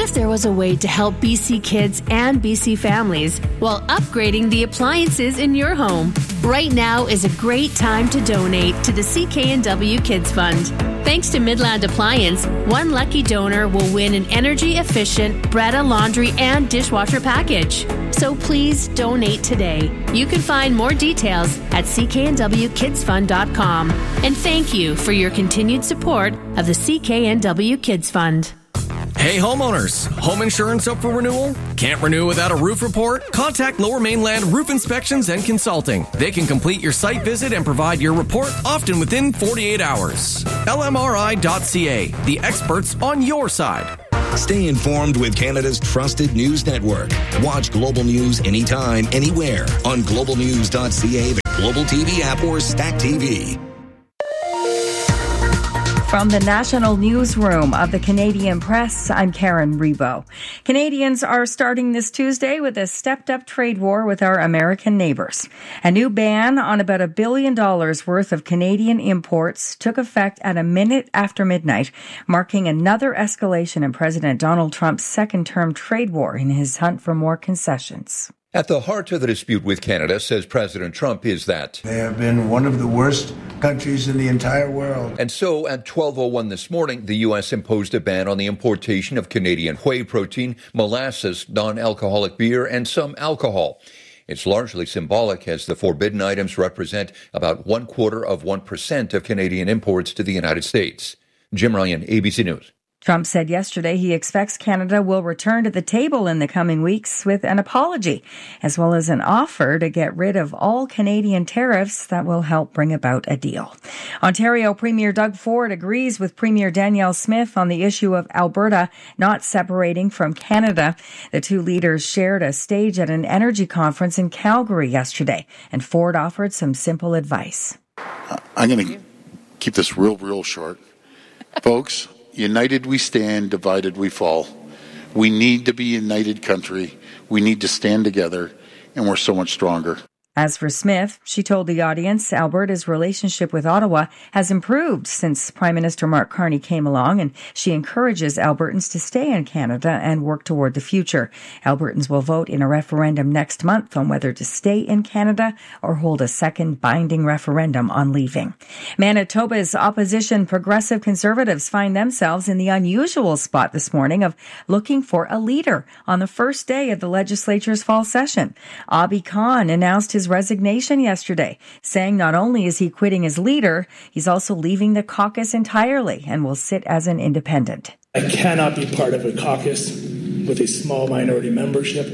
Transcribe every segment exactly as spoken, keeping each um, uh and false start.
if there was a way to help B C kids and B C families while upgrading the appliances in your home? Right now is a great time to donate to the C K N W Kids Fund. Thanks to Midland Appliance, one lucky donor will win an energy-efficient Bretta laundry and dishwasher package. So please donate today. You can find more details at c k n w kids fund dot com. And thank you for your continued support of the C K N W Kids Fund. Hey homeowners, home insurance up for renewal? Can't renew without a roof report? Contact Lower Mainland Roof Inspections and Consulting. They can complete your site visit and provide your report often within forty-eight hours. L M R I dot C A, the experts on your side. Stay informed with Canada's trusted news network. Watch Global News anytime, anywhere on global news dot c a, the Global T V app, or Stack T V. From the National Newsroom of the Canadian Press, I'm Karen Rebo. Canadians are starting this Tuesday with a stepped-up trade war with our American neighbors. A new ban on about a billion dollars worth of Canadian imports took effect at a minute after midnight, marking another escalation in President Donald Trump's second-term trade war in his hunt for more concessions. At the heart of the dispute with Canada, says President Trump, is that they have been one of the worst countries in the entire world. And so at twelve oh one this morning, the U S imposed a ban on the importation of Canadian whey protein, molasses, non-alcoholic beer, and some alcohol. It's largely symbolic, as the forbidden items represent about one quarter of one percent of Canadian imports to the United States. Jim Ryan, A B C News. Trump said yesterday he expects Canada will return to the table in the coming weeks with an apology, as well as an offer to get rid of all Canadian tariffs that will help bring about a deal. Ontario Premier Doug Ford agrees with Premier Danielle Smith on the issue of Alberta not separating from Canada. The two leaders shared a stage at an energy conference in Calgary yesterday, and Ford offered some simple advice. I'm going to keep this real, real short. Folks, united we stand, divided we fall. We need to be a united country. We need to stand together, and we're so much stronger. As for Smith, she told the audience Alberta's relationship with Ottawa has improved since Prime Minister Mark Carney came along, and she encourages Albertans to stay in Canada and work toward the future. Albertans will vote in a referendum next month on whether to stay in Canada or hold a second binding referendum on leaving. Manitoba's opposition Progressive Conservatives find themselves in the unusual spot this morning of looking for a leader on the first day of the legislature's fall session. Abi Khan announced his resignation yesterday, saying not only is he quitting as leader, he's also leaving the caucus entirely and will sit as an independent. I cannot be part of a caucus with a small minority membership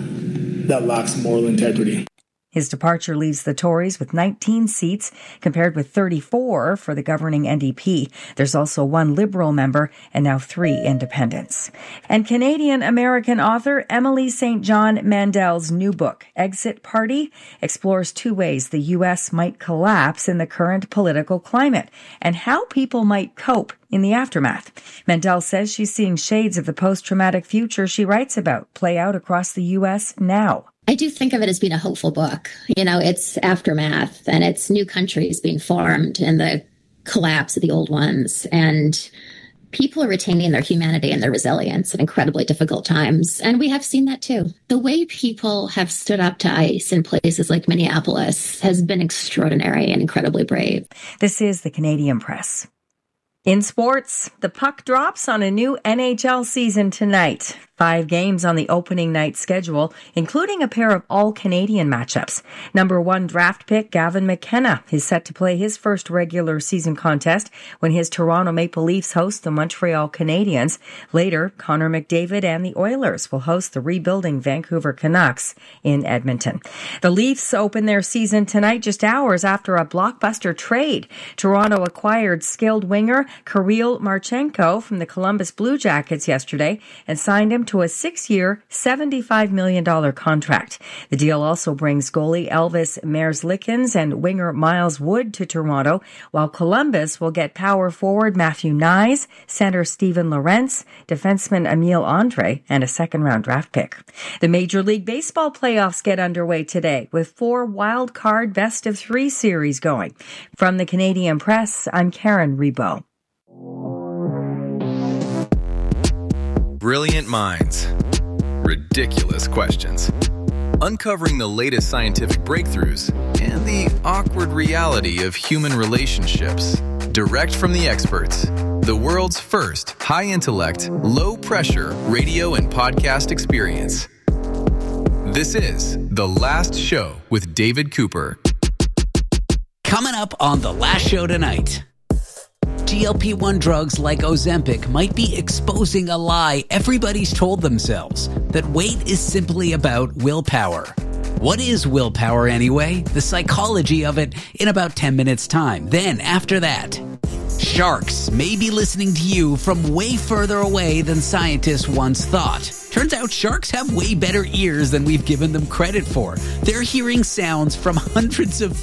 that lacks moral integrity. His departure leaves the Tories with nineteen seats, compared with thirty-four for the governing N D P. There's also one Liberal member and now three independents. And Canadian-American author Emily Saint John Mandel's new book, Exit Party, explores two ways the U S might collapse in the current political climate and how people might cope in the aftermath. Mandel says she's seeing shades of the post-traumatic future she writes about play out across the U S now. I do think of it as being a hopeful book. You know, it's aftermath and it's new countries being formed and the collapse of the old ones. And people are retaining their humanity and their resilience in incredibly difficult times. And we have seen that too. The way people have stood up to ICE in places like Minneapolis has been extraordinary and incredibly brave. This is the Canadian Press. In sports, the puck drops on a new N H L season tonight. Five games on the opening night schedule, including a pair of all-Canadian matchups. Number one draft pick Gavin McKenna is set to play his first regular season contest when his Toronto Maple Leafs host the Montreal Canadiens. Later, Connor McDavid and the Oilers will host the rebuilding Vancouver Canucks in Edmonton. The Leafs open their season tonight just hours after a blockbuster trade. Toronto acquired skilled winger Kirill Marchenko from the Columbus Blue Jackets yesterday and signed him to a six-year, seventy-five million dollars contract. The deal also brings goalie Elvis Merzlikins and winger Miles Wood to Toronto, while Columbus will get power forward Matthew Nyes, center Steven Lorentz, defenseman Emile Andre, and a second-round draft pick. The Major League Baseball playoffs get underway today, with four wild-card best-of-three series going. From the Canadian Press, I'm Karen Rebo. Brilliant minds. Ridiculous questions. Uncovering the latest scientific breakthroughs and the awkward reality of human relationships. Direct from the experts. The world's first high-intellect, low-pressure radio and podcast experience. This is The Last Show with David Cooper. Coming up on The Last Show tonight. G L P one drugs like Ozempic might be exposing a lie everybody's told themselves, that weight is simply about willpower. What is willpower anyway? The psychology of it in about ten minutes time. Then after that, sharks may be listening to you from way further away than scientists once thought. Turns out sharks have way better ears than we've given them credit for. They're hearing sounds from hundreds of